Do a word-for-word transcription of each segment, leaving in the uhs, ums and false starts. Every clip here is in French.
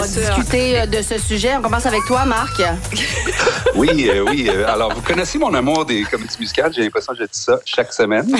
discuter de ce sujet. On commence avec toi, Marc. Oui, euh, oui. Euh, alors, vous connaissez mon amour des comédies musicales. J'ai l'impression que je dis ça chaque semaine.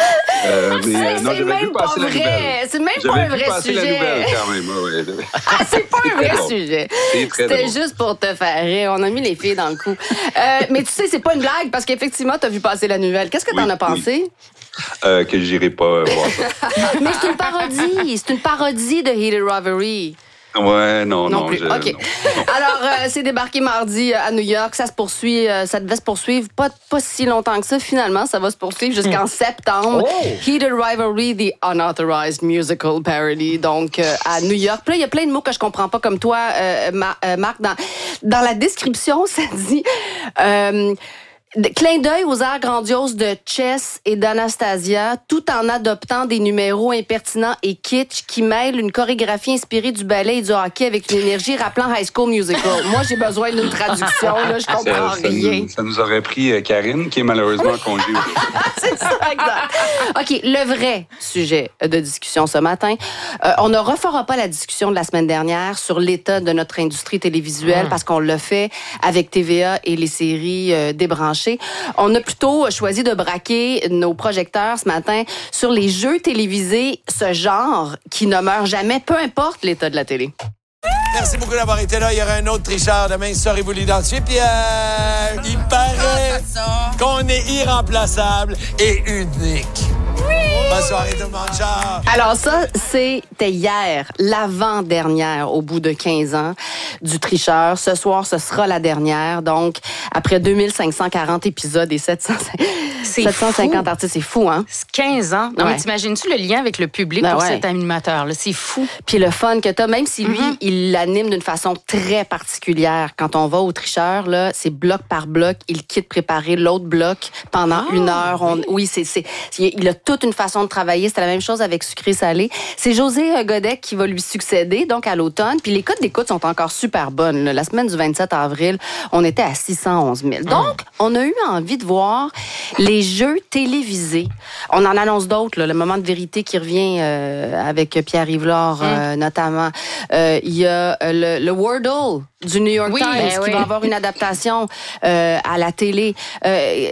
Euh, mais, c'est euh, non, c'est même pas vrai. C'est même j'avais pas un vu vrai passer sujet. la nouvelle, quand même. Ouais, ouais. Ah, c'est pas un vrai drôle. sujet. C'est très C'était drôle. juste pour te faire rire. On a mis les filles dans le coup. Euh, mais tu sais, c'est pas une blague parce qu'effectivement, t'as vu passer la nouvelle. Qu'est-ce que Oui, t'en as pensé? oui. Euh, que j'irai pas euh, voir ça. Mais c'est une parodie. C'est une parodie de Heated Rivalry. Ouais, non, Non, non. plus. Je, OK. non, non. Alors, euh, c'est débarqué mardi euh, à New York. Ça se poursuit, euh, ça devait se poursuivre pas, pas si longtemps que ça. Finalement, ça va se poursuivre jusqu'en mm. septembre. Oh. Heated Rivalry, the Unauthorized Musical Parody. Donc, euh, à New York. Puis là, il y a plein de mots que je comprends pas comme toi, euh, Mar- euh, Marc. Dans, dans la description, ça dit... Euh, clin d'œil aux airs grandioses de Chess et d'Anastasia, tout en adoptant des numéros impertinents et kitsch qui mêlent une chorégraphie inspirée du ballet et du hockey avec une énergie rappelant High School Musical. Moi, j'ai besoin d'une traduction, là, je comprends ça, ça rien. Nous, ça nous aurait pris euh, Karine, qui est malheureusement en congé aujourd'hui. C'est ça, exact. OK, le vrai sujet de discussion ce matin. Euh, on ne refera pas la discussion de la semaine dernière sur l'état de notre industrie télévisuelle mmh. parce qu'on l'a fait avec T V A et les séries euh, débranchées. On a plutôt choisi de braquer nos projecteurs ce matin sur les jeux télévisés, ce genre qui ne meurt jamais, peu importe l'état de la télé. Merci beaucoup d'avoir été là. Il y aura un autre tricheur demain. Saurez-vous l'identifier? Puis, euh, il paraît qu'on est irremplaçable et unique. Oui! Bonne soirée tout le monde. Ciao! Alors ça, c'était hier, l'avant-dernière au bout de quinze ans du tricheur. Ce soir, ce sera la dernière. Donc, après deux mille cinq cent quarante épisodes et sept cents, sept cent cinquante artistes, c'est fou, hein? C'est quinze ans. Non, ouais. mais t'imagines-tu le lien avec le public ben pour ouais. cet animateur-là? C'est fou. Puis le fun que t'as, même si lui, Mm-hmm. il l'anime d'une façon très particulière. Quand on va au tricheur, là, c'est bloc par bloc. Il quitte préparer l'autre bloc pendant ah, une heure. On, oui, oui c'est, c'est, il a toute une façon de travailler. C'était la même chose avec Sucré-Salé. C'est José Godec qui va lui succéder, donc à l'automne. Puis les codes d'écoute sont encore super bonnes. Là. La semaine du vingt-sept avril, on était à six cent onze mille. Donc, on a eu envie de voir les jeux télévisés. On en annonce d'autres, là, le moment de vérité qui revient euh, avec Pierre Yvelore, euh, notamment. Euh, Il y a euh, le, le Wordle du New York oui, Times ben qui oui. va avoir une adaptation euh, à la télé. Euh,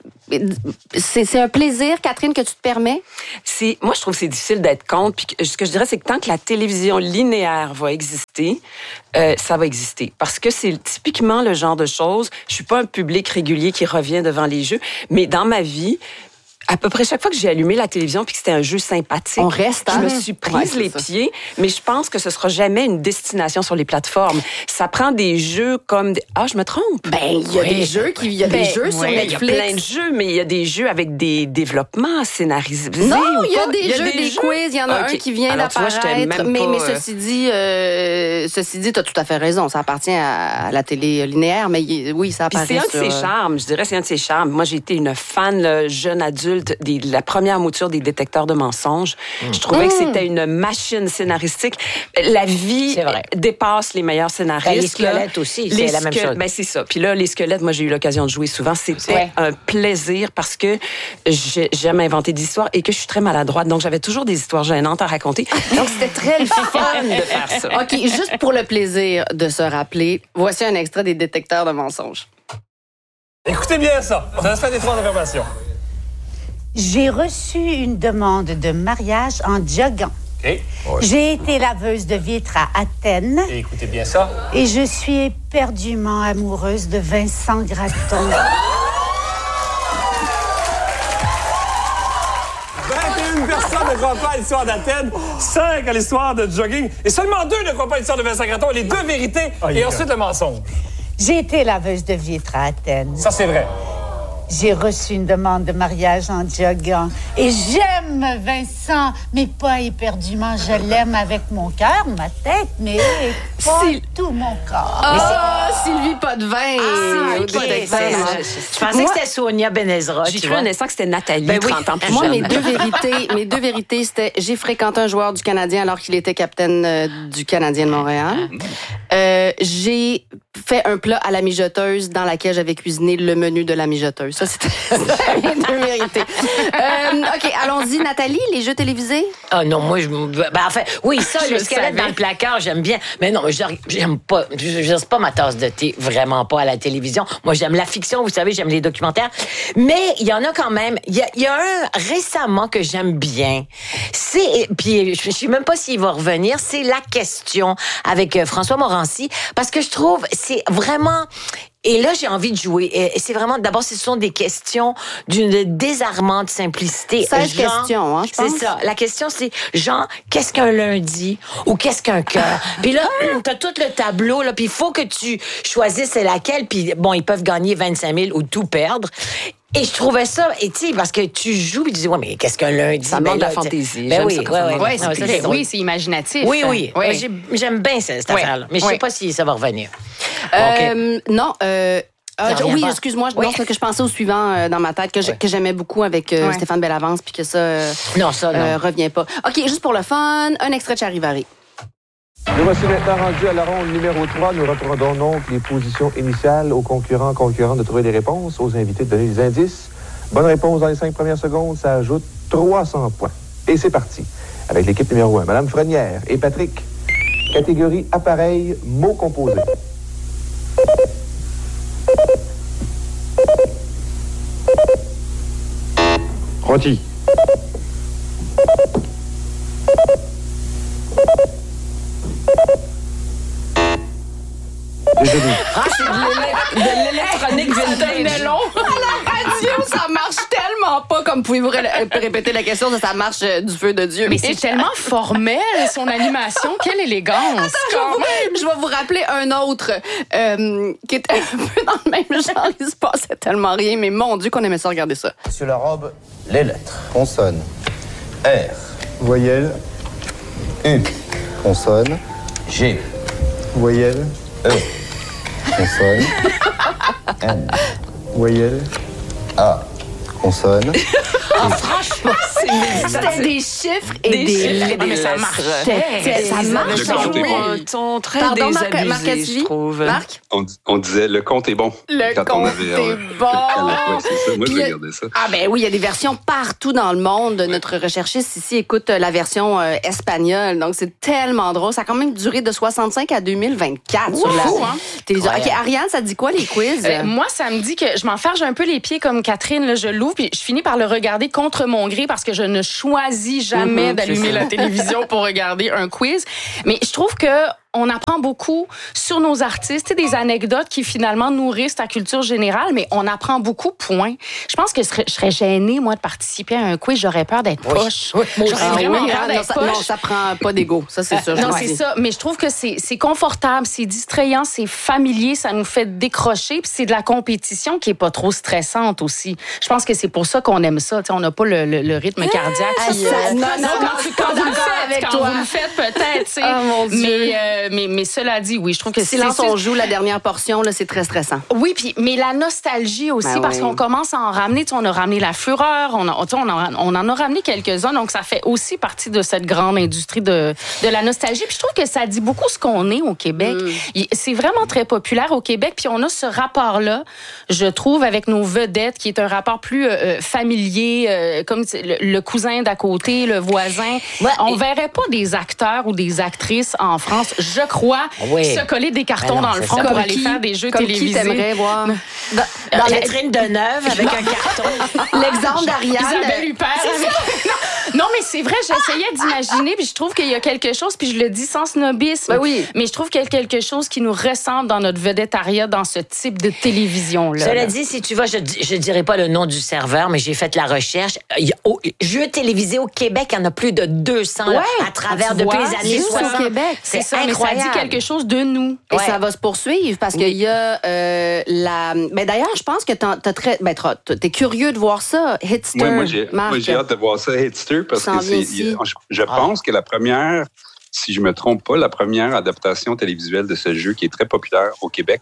c'est, c'est un plaisir, Catherine, que tu te permets? C'est, moi, je trouve que c'est difficile d'être contre. Puis que, ce que je dirais, c'est que tant que la télévision linéaire va exister, euh, ça va exister. Parce que c'est typiquement le genre de choses. Je suis pas un public régulier qui revient devant les jeux, mais dans ma vie, à peu près chaque fois que j'ai allumé la télévision puis que c'était un jeu sympathique, on reste, hein? je me suis prise ouais, les ça. pieds, mais je pense que ce sera jamais une destination sur les plateformes. Ça prend des jeux comme des... Ah, je me trompe? Ben, il y a oui. des jeux qui il y a ben, des jeux sur oui, Netflix. Il y a plein de jeux, mais il y a des jeux avec des développements scénarisés. Non, il y a des y a jeux, des, des jeux? quiz, il y en a okay. un qui vient Alors, d'apparaître, vois, même mais, pas, mais euh... ceci dit, euh, ceci dit, t'as tout à fait raison, ça appartient à, à la télé linéaire, mais il, oui, ça apparaît Puis c'est un sur... de ses charmes, je dirais, c'est un de ses charmes. Moi, j'ai été une fan, là, jeune adulte, des, la première mouture des détecteurs de mensonges. Mmh. Je trouvais mmh. que c'était une machine scénaristique. La vie dépasse les meilleurs scénaristes. Ben, les squelettes là. aussi, c'est la même chose. Ben, c'est ça. Puis là, les squelettes, moi, j'ai eu l'occasion de jouer souvent. C'était ouais. un plaisir parce que j'aime inventer des histoires et que je suis très maladroite. Donc, j'avais toujours des histoires gênantes à raconter. Donc, c'était très fun de faire ça. OK, juste pour le plaisir de se rappeler, voici un extrait des détecteurs de mensonges. Écoutez bien ça. Ça se fait des trois informations. J'ai reçu une demande de mariage en joguant. Okay. Ouais. J'ai été laveuse de vitres à Athènes. Et écoutez bien ça. Et je suis éperdument amoureuse de Vincent Gratton. vingt et une personnes ne croient pas à l'histoire d'Athènes, cinq à l'histoire de jogging, et seulement deux ne croient pas à l'histoire de Vincent Gratton. Les deux vérités, oh, et ensuite le mensonge. J'ai été laveuse de vitres à Athènes. Ça, c'est vrai. J'ai reçu une demande de mariage en joguant. Et j'aime Vincent, mais pas éperdument. Je l'aime avec mon cœur, ma tête, mais pas Syl... tout mon corps. Ah, oh, Sylvie Potvin! Ah, okay. Je pensais moi, que c'était Sonia Benezra. J'ai cru un instant que c'était Nathalie, ben oui. trente ans plus moi, jeune. Mes deux vérités, mes deux vérités, c'était j'ai fréquenté un joueur du Canadien alors qu'il était capitaine euh, du Canadien de Montréal. Euh, j'ai fait un plat à la mijoteuse dans laquelle j'avais cuisiné le menu de la mijoteuse. Ça, c'était de vérité. Euh, OK, allons-y. Nathalie, les jeux télévisés? Ah non, moi, je... Ben, enfin, oui, ça, Je le squelette savais. dans le placard, j'aime bien. Mais non, je- j'aime pas. Je, je, c'est pas ma tasse de thé, vraiment pas à la télévision. Moi, j'aime la fiction, vous savez, j'aime les documentaires. Mais il y en a quand même. Il y a, il y a un récemment que j'aime bien. C'est, puis je sais même pas s'il va revenir, c'est La Question avec euh, François Morancy. Parce que je trouve, c'est vraiment... Et là, j'ai envie de jouer. Et c'est vraiment, d'abord, ce sont des questions d'une désarmante simplicité. seize Genre, questions, hein, je pense. C'est ça. La question, c'est, genre, qu'est-ce qu'un lundi ou qu'est-ce qu'un cœur? Puis là, t'as tout le tableau, là, puis il faut que tu choisisses laquelle. Puis bon, ils peuvent gagner vingt-cinq mille ou tout perdre. Et je trouvais ça, et tu sais, parce que tu joues, puis tu dis, ouais, mais qu'est-ce qu'un lundi? Ça Ben demande de la là, fantaisie. Ben J'aime oui, ça quand ça ouais, demande ouais. Ouais, Non, c'est, ça, c'est- drôle. oui, c'est imaginatif. Oui, oui. Oui. J'ai- J'aime bien cette, cette Oui. affaire-là. Mais je Oui. sais pas si ça va revenir. Euh, non, euh, ah, Ça revient oui, pas. excuse-moi, je Oui. pense que je pensais au suivant euh, dans ma tête que, j'ai- que j'aimais beaucoup avec euh, Ouais. Stéphane Bellavance puis que ça euh, Non, ça, non. euh, revient pas. OK, juste pour le fun, un extrait de Charivari. Nous voici maintenant rendus à la ronde numéro trois. Nous reprendrons donc les positions initiales aux concurrents concurrents de trouver des réponses, aux invités de donner des indices. Bonne réponse dans les cinq premières secondes, ça ajoute trois cents points. Et c'est parti. Avec l'équipe numéro un, Madame Frenière et Patrick. Catégorie appareil, mots composés. Rôti. Déjeuner. Ah, c'est de l'élec- de l'électronique vintage. long. Radio, ça marche tellement pas comme pouvez-vous ré- répéter la question, ça, ça marche euh, du feu de Dieu. Mais c'est tellement formel, son animation. Quelle élégance. Je vais, vous, je vais vous rappeler un autre euh, qui était un peu dans le même genre. Il se passait tellement rien, mais mon Dieu qu'on aimait ça regarder ça. Sur la robe, les lettres. Consonne. R. Voyelle. U. Consonne. G. Voyelle. E. Consonne. N. Voyelle. A. Consonne. Franchement, C'était des chiffres et des, Des chiffres et lettres. des Mais ça lettres. marchait. Ça marche. Le compte est bon. Ils sont très Pardon, Marc, désabusés, Marc je Ativi? trouve. Marc? On, on disait le compte est bon. Le Quand on compte avait, est euh, bon. Ouais, c'est ça. Moi, je Puis, regardais ça. Ah ben oui, il y a des versions partout dans le monde. Notre recherchiste ici écoute euh, la version euh, espagnole. Donc, c'est tellement drôle. Ça a quand même duré de soixante-cinq à deux mille vingt-quatre sur la Fou, hein? télévision. Ouais. OK, Ariane, ça te dit quoi, les quiz? Euh, moi, ça me dit que je m'enfarge un peu les pieds comme Catherine. Là, je l'ouvre puis je finis par le regarder contre mon gré parce que je ne choisis jamais Mhm, d'allumer c'est ça. la télévision pour regarder un quiz. Mais je trouve que on apprend beaucoup sur nos artistes, tu sais, des anecdotes qui finalement nourrissent ta culture générale, mais on apprend beaucoup, point. Je pense que je serais, je serais gênée, moi, de participer à un quiz. J'aurais peur d'être poche. Oui, moi J'aurais Ah vraiment oui, peur hein? non, d'être ça, poche. non, ça prend pas d'ego. Ça, c'est sûr. je Non, le c'est dis. ça. Mais je trouve que c'est c'est confortable, c'est distrayant, c'est familier, ça nous fait décrocher. Puis c'est de la compétition qui est pas trop stressante aussi. Je pense que c'est pour ça qu'on aime ça. Tu sais, on n'a pas le, le- le rythme cardiaque. Ah, qui, ça- euh, non, non, quand, non, tu- je suis quand pas vous le d'accord faites, avec quand toi. vous le faites peut-être. tu sais. Ah, mon Dieu. Mais, euh, mais mais cela dit, oui, je trouve que Silence, c'est on joue la dernière portion, là, c'est très stressant. oui, puis mais la nostalgie aussi, Ben parce oui. qu'on commence à en ramener. Tu sais, on a ramené la fureur, on, a, tu sais, on, en, on en a ramené quelques-uns, donc ça fait aussi partie de cette grande industrie de, de la nostalgie. Puis je trouve que ça dit beaucoup ce qu'on est au Québec. Mm. Il- C'est vraiment très populaire au Québec, puis on a ce rapport-là, je trouve, avec nos vedettes, qui est un rapport plus euh, euh, familier, euh, comme tu sais, le, le cousin d'à côté, le voisin. Ouais, on et- verrait pas des acteurs ou des actrices en France, je crois, Oui. se coller des cartons Ben non, dans le c'est front ça. pour Comme aller qui? faire des jeux Comme qui télévisés. t'aimerais voir? Dans, Dans dans la- Catherine Deneuve avec un carton. l'exemple d'Ariane. Isabelle Huppert. avec- non, mais c'est vrai, j'essayais d'imaginer, puis je trouve qu'il y a quelque chose, puis je le dis sans snobisme, Ben oui. mais je trouve qu'il y a quelque chose qui nous ressemble dans notre vedettariat, dans ce type de télévision-là. Cela là. dit, si tu vas, je ne dirai pas le nom du serveur, mais j'ai fait la recherche. Il y a- au- jeux télévisés au Québec, il y en a plus de deux cents là, Ouais. à travers Tu depuis vois, les années juste au soixante. Québec. C'est ça, incroyable. mais ça dit quelque chose de nous. Et Ouais. ça va se poursuivre parce qu'il y a euh, la. Ben d'ailleurs, je pense que t'en- t'as très. Ben t'as- t'es curieux de voir ça, Hitster. Moi, moi, j'ai, Marc. moi, j'ai hâte de voir ça, Hitster, parce S'en que vient c'est, ici. il y a- je, je pense que la première, si je me trompe pas, la première adaptation télévisuelle de ce jeu qui est très populaire au Québec et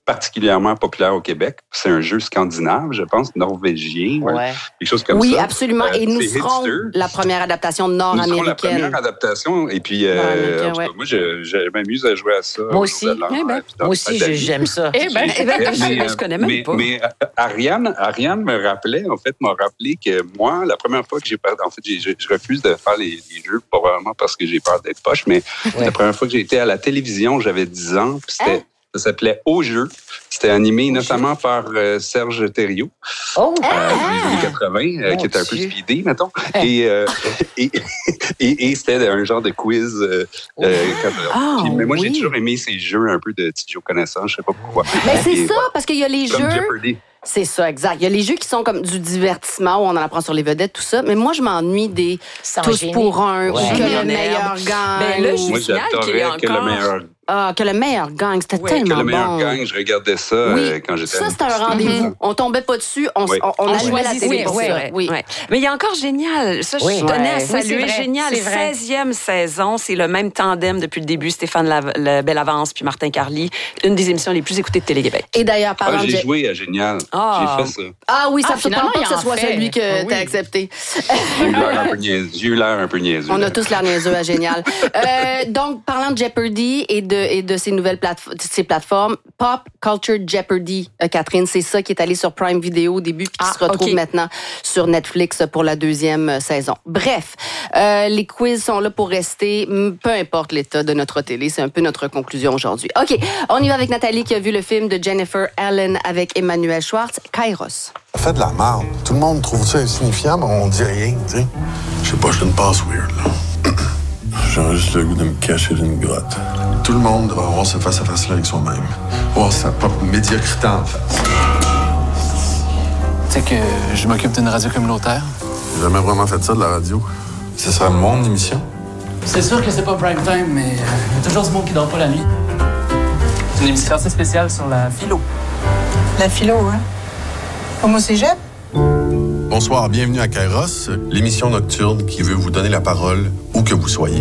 particulièrement populaire au Québec. C'est un jeu scandinave, je pense, norvégien, ouais. Ouais. Quelque chose comme oui, ça. Oui, absolument. Euh, et nous serons Hipster. La première adaptation nord-américaine. Nous serons la première adaptation. Et puis, euh, en tout cas, ouais. moi, je, je m'amuse à jouer à ça. Moi aussi. Eh ben, moi aussi, je, j'aime ça. Eh ben, eh ben, je, je connais même mais, pas. Mais Ariane, Ariane me rappelait, en fait, m'a rappelé que moi, la première fois que j'ai peur, en fait, j'ai, je, je refuse de faire les, les jeux, probablement parce que j'ai peur d'être poche, mais ouais. la première fois que j'ai été à la télévision, j'avais dix ans, puis c'était... Hein? Ça s'appelait Au jeu. C'était animé Au notamment jeu. par euh, Serge Thériault, oh, euh, ah, des années quatre-vingts, euh, qui était un peu speedé, mettons. Et, euh, et, et, et c'était un genre de quiz. Euh, oh. quand, oh, puis, mais moi, oui. j'ai toujours aimé ces jeux un peu de Tidjo connaissant, je sais pas pourquoi. Mais c'est et, ça, voilà. parce qu'il y a les Comme jeux... Jeopardy. C'est ça, exact. Il y a les jeux qui sont comme du divertissement où on en apprend sur les vedettes, tout ça. Mais moi, je m'ennuie des Sans tous génie. pour un, ouais. ou que le meilleur gagne. Ben là, je moi, j'adorais encore... que le meilleur Ah, que le meilleur gagne, c'était oui. tellement bon. Que le meilleur bon. gagne, je regardais ça oui. euh, quand j'étais... Ça, c'était un rendez-vous. Mm-hmm. On tombait pas dessus, on, oui. on, on, on allumait la télé pour oui, ça. Oui, oui. Mais il y a encore Génial. Ça, oui. je tenais à saluer. Oui, Génial, seizième saison. C'est le même tandem depuis le début. Stéphane La- Bellavance puis Martin Carly. Une des émissions les plus écoutées de Télé-Québec. Et d'ailleurs, parlant ah, j'ai de... joué à Génial. Ah. J'ai fait ça. Ah oui, ça ah, ne pas que ce soit fait. celui que ah, oui. t'as accepté. J'ai eu l'air un peu niaiseux. J'ai eu l'air un peu niaiseux. On a tous l'air niaiseux à Génial. euh, donc, parlant de Jeopardy et de, et de ces nouvelles plateformes, ces plateformes, Pop Culture Jeopardy, euh, Catherine, c'est ça qui est allé sur Prime Video au début puis qui ah, se retrouve okay. maintenant sur Netflix pour la deuxième saison. Bref, euh, les quiz sont là pour rester, peu importe l'état de notre télé. C'est un peu notre conclusion aujourd'hui. OK, on y va avec Nathalie qui a vu le film de Jennifer Allen avec Emmanuel Schwartz, Kairos. Ça fait de la merde. Tout le monde trouve ça insignifiant, mais on dit rien, tu sais. Je sais pas, je une passe weird, là. J'aurais juste le goût de me cacher dans une grotte. Tout le monde doit avoir ce face-à-face-là avec soi-même. Voir sa propre médiocrité en face. Tu sais que je m'occupe d'une radio communautaire. J'ai jamais vraiment fait ça, de la radio. Ce sera mon émission. C'est sûr que c'est pas prime time, mais il y a toujours du monde qui dort pas la nuit. C'est une émission assez spéciale sur la philo. La philo, hein? Comme au cégep? Bonsoir, bienvenue à Kairos, l'émission nocturne qui veut vous donner la parole où que vous soyez.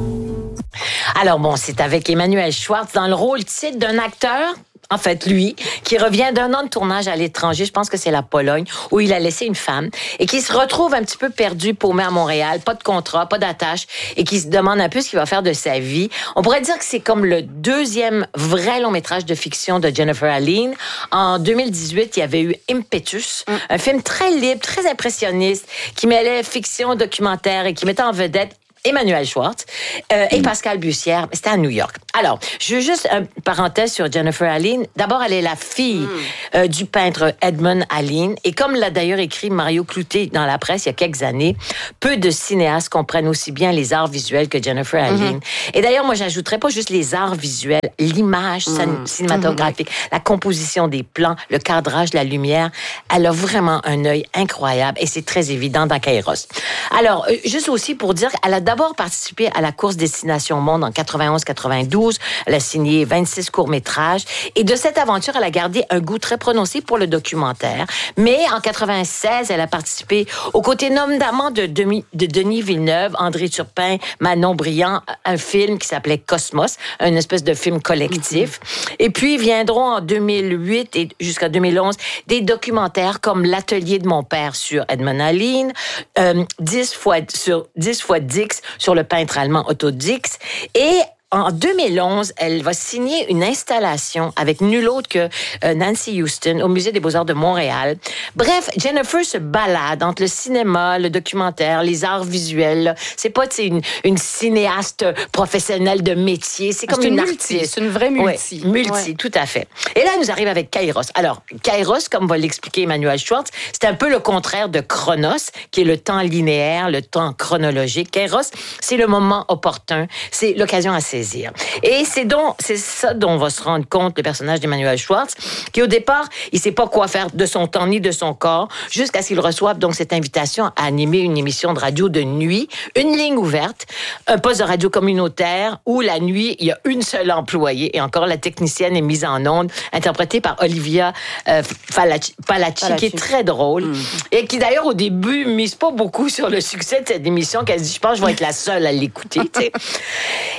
Alors bon, c'est avec Emmanuel Schwartz dans le rôle titre d'un acteur, en fait lui, qui revient d'un an de tournage à l'étranger, je pense que c'est la Pologne, où il a laissé une femme, et qui se retrouve un petit peu perdu, paumé à Montréal, pas de contrat, pas d'attache, et qui se demande un peu ce qu'il va faire de sa vie. On pourrait dire que c'est comme le deuxième vrai long métrage de fiction de Jennifer Allen. En deux mille dix-huit, il y avait eu Impetus, mm. un film très libre, très impressionniste, qui mêlait fiction, documentaire, et qui mettait en vedette Emmanuel Schwartz euh, et Pascal Bussière. C'était à New York. Alors, je veux juste une parenthèse sur Jennifer Allen. D'abord, elle est la fille mm. euh, du peintre Edmund Allen. Et comme l'a d'ailleurs écrit Mario Cloutier dans la presse il y a quelques années, peu de cinéastes comprennent aussi bien les arts visuels que Jennifer Allen. Mm-hmm. Et d'ailleurs, moi, j'ajouterais pas juste les arts visuels, l'image mm. cinématographique, mm-hmm. la composition des plans, le cadrage, la lumière. Elle a vraiment un œil incroyable et c'est très évident dans Kairos. Alors, euh, juste aussi pour dire qu'elle a d'abord participé à la course Destination Monde en quatre-vingt-onze quatre-vingt-douze. Elle a signé vingt-six courts-métrages. Et de cette aventure, elle a gardé un goût très prononcé pour le documentaire. Mais en quatre-vingt-seize, elle a participé aux côtés notamment de, Demi, de Denis Villeneuve, André Turpin, Manon Brillant, un film qui s'appelait Cosmos, une espèce de film collectif. Mm-hmm. Et puis viendront en deux mille huit et jusqu'à deux mille onze des documentaires comme L'Atelier de mon père sur Edmund Allen, euh, dix fois sur dix fois Dix sur le peintre allemand Otto Dix. Et en deux mille onze, elle va signer une installation avec nul autre que euh, Nancy Houston au Musée des Beaux-Arts de Montréal. Bref, Jennifer se balade entre le cinéma, le documentaire, les arts visuels. C'est pas une, une cinéaste professionnelle de métier, c'est comme c'est une, une artiste. Multi, c'est une vraie multi. Ouais, multi, ouais. Tout à fait. Et là, elle nous arrive avec Kairos. Alors, Kairos, comme va l'expliquer Emmanuel Schwartz, c'est un peu le contraire de Chronos, qui est le temps linéaire, le temps chronologique. Kairos, c'est le moment opportun, c'est l'occasion à saisir. Et c'est donc, c'est ça dont on va se rendre compte, le personnage d'Emmanuel Schwartz, qui au départ, il sait pas quoi faire de son temps ni de son corps, jusqu'à ce qu'il reçoive donc cette invitation à animer une émission de radio de nuit, une ligne ouverte, un poste de radio communautaire où la nuit, il y a une seule employée et encore la technicienne est mise en onde, interprétée par Olivia euh, Palacci, Palacci, qui est très drôle mm. et qui d'ailleurs au début mise pas beaucoup sur le succès de cette émission, qu'elle dit, je pense que je vais être la seule à l'écouter, tu sais. Et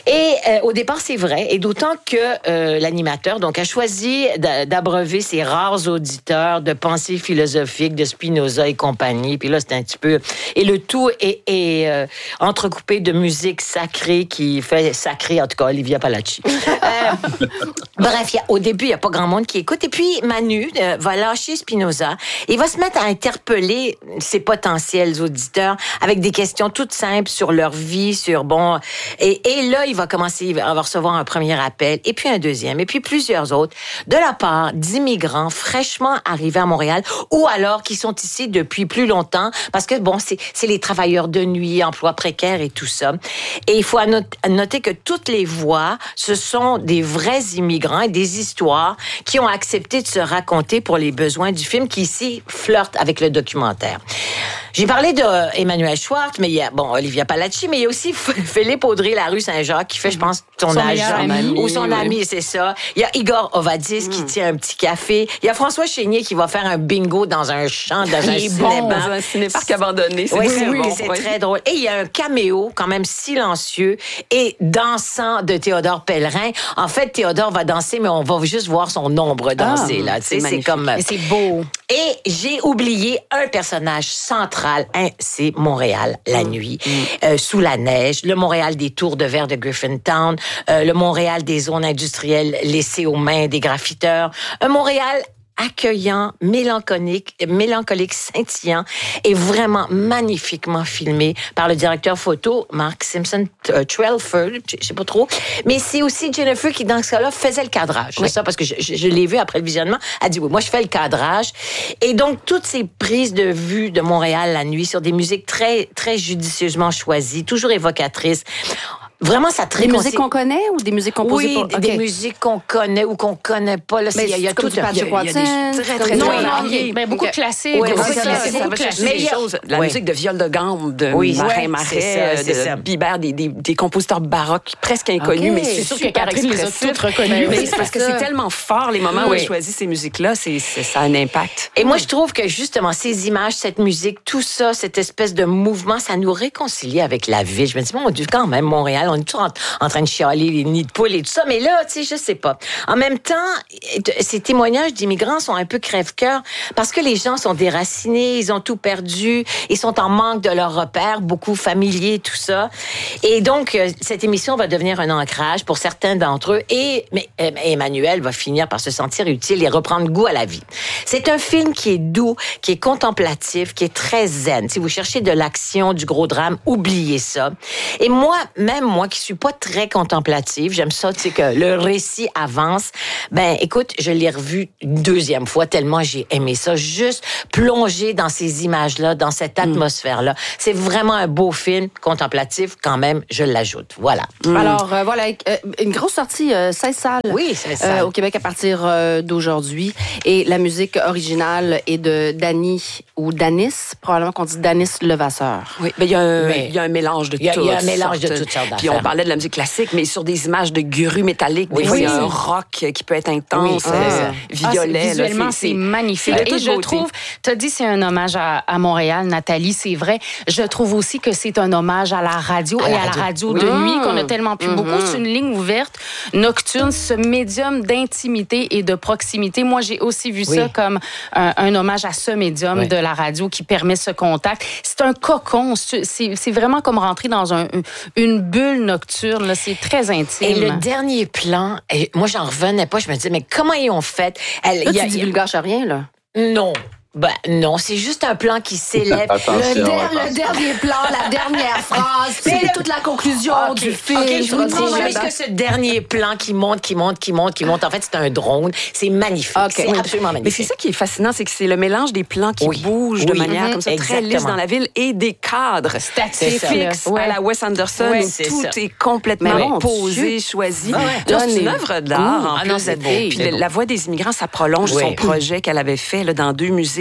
euh, au départ, c'est vrai, et d'autant que euh, l'animateur donc a choisi d'abreuver ses rares auditeurs de pensées philosophiques de Spinoza et compagnie. Puis là, c'est un petit peu... Et le tout est, est euh, entrecoupé de musique sacrée qui fait sacré, en tout cas, Olivia Palacci. euh, bref, y a, au début, il n'y a pas grand monde qui écoute. Et puis, Manu euh, va lâcher Spinoza et va se mettre à interpeller ses potentiels auditeurs avec des questions toutes simples sur leur vie, sur, bon... Et, et là, il va commencer, il va recevoir un premier appel, et puis un deuxième, et puis plusieurs autres, de la part d'immigrants fraîchement arrivés à Montréal, ou alors qui sont ici depuis plus longtemps, parce que, bon, c'est, c'est les travailleurs de nuit, emplois précaires et tout ça. Et il faut noter que toutes les voix, ce sont des vrais immigrants et des histoires qui ont accepté de se raconter pour les besoins du film, qui ici flirte avec le documentaire. J'ai parlé d'Emmanuel Schwartz, mais il y a, bon, Olivia Palacci, mais il y a aussi Philippe Audrey, la rue Saint-Jacques, qui fait, je pense, ton son âge. Ami, ou son oui. ami, c'est ça. Il y a Igor Ovadis mm. qui tient un petit café. Il y a François Chénier qui va faire un bingo dans un champ, dans un cinéma. Bon, dans un cinéparc abandonné. C'est oui, très oui, bon. c'est oui. très drôle. Et il y a un caméo, quand même silencieux et dansant de Théodore Pellerin. En fait, Théodore va danser, mais on va juste voir son ombre danser, ah, là. C'est, c'est comme... Et c'est beau. Et j'ai oublié un personnage central. Hein, c'est Montréal, la mmh. nuit, mmh. Euh, sous la neige, le Montréal des tours de verre de Griffintown, euh, le Montréal des zones industrielles laissées aux mains des graffiteurs, un Montréal accueillant, mélancolique, mélancolique, scintillant et vraiment magnifiquement filmé par le directeur photo Mark Simpson euh, Trelford, je sais pas trop, mais c'est aussi Jennifer qui dans ce cas-là faisait le cadrage. Oui. C'est ça parce que je, je, je l'ai vu après le visionnement. Elle dit oui, moi je fais le cadrage et donc toutes ces prises de vue de Montréal la nuit sur des musiques très très judicieusement choisies, toujours évocatrices. Vraiment, ça te Des musiques qu'on connaît ou des musiques composées oui, pour... Oui, okay. des musiques qu'on connaît ou qu'on connaît pas. Là, mais il y a, il y a tout du Patrick Watson. Très, très, non, très non, okay. ben, beaucoup de classiques. Oui, beaucoup c'est de classiques. Ça va chercher des choses. La oui. musique de Viol de Gambe, de oui, Marin ouais, Marais, c'est ça, c'est de ça. Bibert, des, des, des compositeurs baroques presque inconnus, okay. mais c'est sûr que Catherine les a toutes reconnues. Mais c'est parce que c'est tellement fort, les moments oui. où elle choisit ces musiques-là, c'est, c'est, ça a un impact. Et moi, je trouve que justement, ces images, cette musique, tout ça, cette espèce de mouvement, ça nous réconcilie avec la ville. Je me dis, mon Dieu, quand même, Montréal, on est toujours en, en train de chialer les nids de poules et tout ça, mais là, tu sais, je sais pas. En même temps, ces témoignages d'immigrants sont un peu crève-cœur parce que les gens sont déracinés, ils ont tout perdu, ils sont en manque de leurs repères, beaucoup familiers, tout ça. Et donc, cette émission va devenir un ancrage pour certains d'entre eux et mais, Emmanuel va finir par se sentir utile et reprendre goût à la vie. C'est un film qui est doux, qui est contemplatif, qui est très zen. Si vous cherchez de l'action, du gros drame, oubliez ça. Et moi, même moi qui suis pas très contemplative, j'aime ça, tu sais, que le récit avance. Ben, écoute, je l'ai revu une deuxième fois tellement j'ai aimé ça. Juste plonger dans ces images-là, dans cette atmosphère-là. Mm. C'est vraiment un beau film contemplatif, quand même, je l'ajoute. Voilà. Mm. Alors, euh, voilà, euh, une grosse sortie, euh, seize salles. Oui, seize salles. Euh, au Québec à partir euh, d'aujourd'hui. Et la musique originale est de Dany ou Danis, probablement qu'on dit Danis Levasseur. Oui, ben, il y a un, il y a un mélange de tout. Il y a un mélange de toutes sortes d'affaires. Puis on parlait de la musique classique, mais sur des images de grues métalliques, oui, des fois, oui. il y a un rock qui peut être intense, oui, euh, violet. Ah, visuellement, là, c'est, c'est magnifique. C'est Et je beauté. trouve, tu as dit c'est un hommage à, à Montréal, Nathalie, c'est vrai. Je trouve aussi que c'est un hommage à la radio à et la à la radio de oui. nuit qu'on a tellement plus mm-hmm. beaucoup. C'est une ligne ouverte, nocturne, ce médium d'intimité et de proximité. Moi, j'ai aussi vu oui. ça comme un, un hommage à ce médium oui. de la radio qui permet ce contact. C'est un cocon. C'est, c'est vraiment comme rentrer dans un, une bulle nocturne. Là. C'est très intime. Et le dernier plan, et moi, j'en revenais pas. Je me disais, mais comment ils ont fait? Elle, là, y a, tu divulgaches rien, là? Non. Ben non, c'est juste un plan qui s'élève. le, der- le dernier plan, la dernière phrase, c'est le... toute la conclusion okay. du film. Okay, je vous dis juste que ce dernier plan qui monte, qui monte, qui monte, qui monte, en fait, c'est un drone. C'est magnifique. Okay. C'est oui. absolument magnifique. Mais c'est ça qui est fascinant, c'est que c'est le mélange des plans qui oui. bougent oui. de manière mm-hmm. comme ça, Exactement. très lisse dans la ville et des cadres statiques fixes ouais. à la Wes Anderson ouais, où tout ça. est complètement posé, Dieu. choisi. Ouais. Là, c'est une œuvre d'art. En ah non, c'est beau. Puis la voix des immigrants, ça prolonge son projet qu'elle avait fait dans deux musées,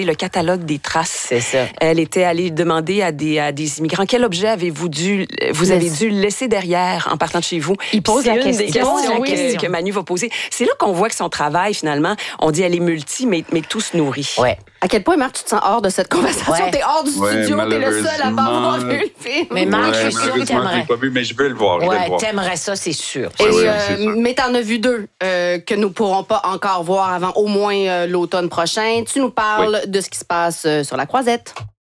le catalogue des traces. C'est ça. Elle était allée demander à des, à des immigrants quel objet avez-vous dû, vous avez dû laisser derrière en partant de chez vous. Il pose C'est la une question. des questions Oui, que, question. que Manu va poser. C'est là qu'on voit que son travail, finalement, on dit elle est multi, mais, mais tout se nourrit. Ouais. À quel point, Marc, tu te sens hors de cette conversation? Ouais. T'es hors du Ouais, studio, t'es le seul à pas avoir malheureusement. vu le film. Mais Marc, Ouais, je suis sûre que malheureusement, je t'aimerais. l'ai pas vu, mais je veux le voir. Je vais le Ouais, voir. t'aimerais ça, c'est sûr. Et, Ouais, ouais, euh, c'est sûr. mais t'en as vu deux euh, que nous pourrons pas encore voir avant au moins euh, l'automne prochain. Tu nous parles de ce qui se passe euh, sur la Croisette.